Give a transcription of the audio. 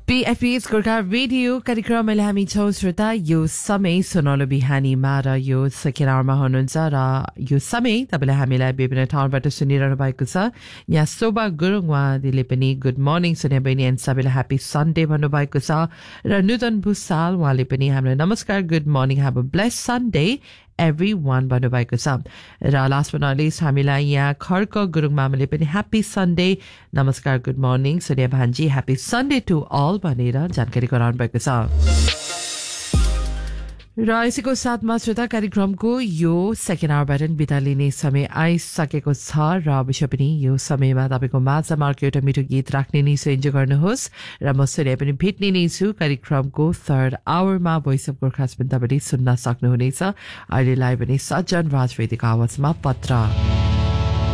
PFP's Gorkha radio कार्यक्रममा हामी छौं श्रोता यो समय सुनौलो बिहानीमा र यो सेकेन्ड आवरमा हुनुहुन्छ र यो समय तपाईलाई हामीलाई विभिन्न ठाउँबाट सुनिरहनु भएको छ यहाँ शोभा गुरुङ उहाँले पनि गुड मर्निङ सुने बहिनी एन्ड सबैलाई ह्यापी सन्डे भन्नुभएको छ र नुतन भुसाल उहाँले पनि हामीलाई नमस्कार good morning have a blessed Sunday everyone भन्नुभएको छ र लास्ट but not least हामीलाई यहाँ खर्क गुरुङ मामाले पनि ह्यापी सन्डे नमस्कार good morning Sonia भान्जी happy Sunday to all भनेर जानकारी गराउनु भएको छ र यसैको साथमा श्रोता कार्यक्रमको यो सेकेन्ड आवरबाट बिदा लिने समय आइसकेको छ र अवश्य पनि यो समयमा तपाईँको माझमा एउटा मिठो गीत राख्ने नै सो इन्जोय गर्नुहोस् र म सोनिया पनि भेट्ने नै छु कार्यक्रमको थर्ड आवरमा भोइस अफ गोर्खास पनि तपाईँले सुन्न सक्नुहुनेछ अहिलेलाई पनि सज्जन राजवेदीको आवाजमा पत्र